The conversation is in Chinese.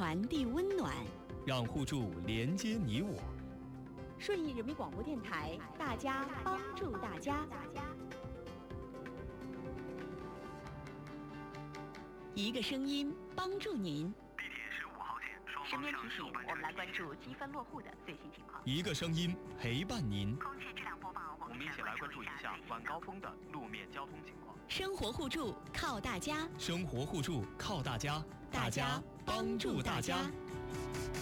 传递温暖， 让互助连接你我。 顺义人民广播电台，大家帮助大家，一个声音帮助您。 地铁15号线双身方向边提醒， 右半我们来关注积分落户的最新情况。 一个声音陪伴您。 空气质量播报， 我们一起来关注一下晚高峰的路面交通情况。 生活互助靠大家， 生活互助靠大家， 大家帮助大家。